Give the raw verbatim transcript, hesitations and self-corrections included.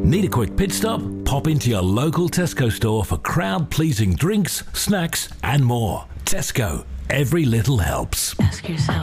Need a quick pit stop? Pop into your local Tesco store for crowd-pleasing drinks, snacks and more. Tesco. Every little helps. Ask yourself,